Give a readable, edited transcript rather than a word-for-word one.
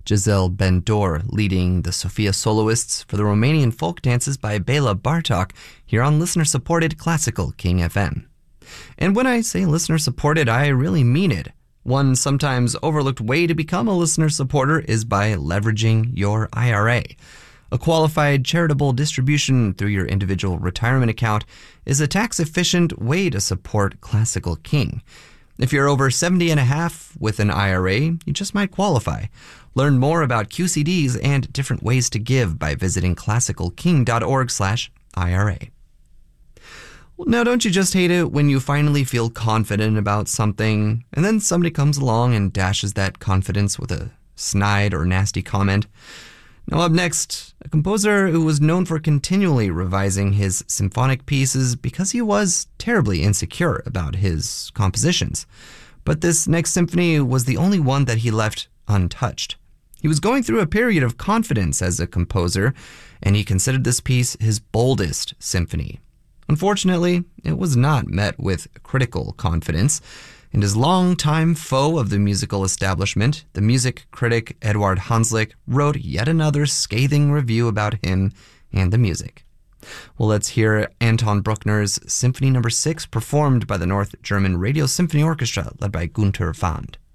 Giselle Ben-Dor leading the Sofia soloists for the Romanian folk dances by Bela Bartok here on listener-supported Classical King FM. And when I say listener-supported, I really mean it. One sometimes overlooked way to become a listener supporter is by leveraging your IRA. A qualified charitable distribution through your individual retirement account is a tax-efficient way to support Classical King. If you're over 70 and a half with an IRA, you just might qualify. Learn more about QCDs and different ways to give by visiting classicalking.org/IRA. Now, don't you just hate it when you finally feel confident about something, and then somebody comes along and dashes that confidence with a snide or nasty comment? Now up next, a composer who was known for continually revising his symphonic pieces because he was terribly insecure about his compositions. But this next symphony was the only one that he left untouched. He was going through a period of confidence as a composer, and he considered this piece his boldest symphony. Unfortunately, it was not met with critical confidence, and his longtime foe of the musical establishment, the music critic Eduard Hanslick, wrote yet another scathing review about him and the music. Well, let's hear Anton Bruckner's Symphony No. 6 performed by the North German Radio Symphony Orchestra led by Günter Fand.